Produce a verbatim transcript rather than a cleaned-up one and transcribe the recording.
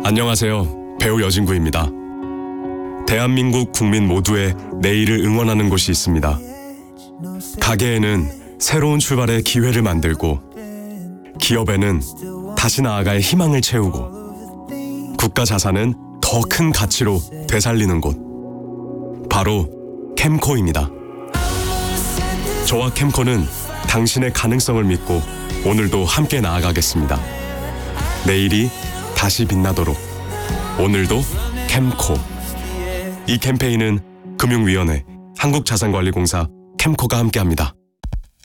안녕하세요. 배우 여진구입니다. 대한민국 국민 모두의 내일을 응원하는 곳이 있습니다. 가게에는 새로운 출발의 기회를 만들고, 기업에는 다시 나아갈 희망을 채우고, 국가 자산은 더 큰 가치로 되살리는 곳, 바로 캠코입니다. 저와 캠코는 당신의 가능성을 믿고 오늘도 함께 나아가겠습니다. 내일이 다시 빛나도록 오늘도 캠코. 이 캠페인은 금융위원회, 한국자산관리공사, 캠코가 함께합니다.